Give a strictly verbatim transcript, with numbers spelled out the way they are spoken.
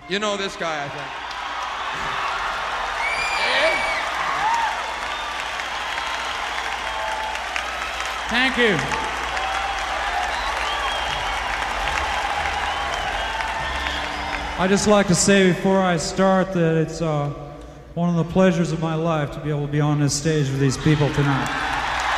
You know this guy, I think. Thank you. I'd just like to say before I start that it's uh, one of the pleasures of my life to be able to be on this stage with these people tonight.